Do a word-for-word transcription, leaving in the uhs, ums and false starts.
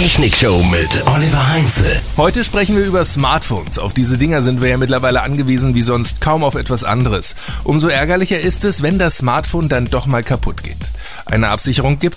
Technikshow mit Oliver Heinze. Heute sprechen wir über Smartphones. Auf diese Dinger sind wir ja mittlerweile angewiesen wie sonst kaum auf etwas anderes. Umso ärgerlicher ist es, wenn das Smartphone dann doch mal kaputt geht. Eine Absicherung gibt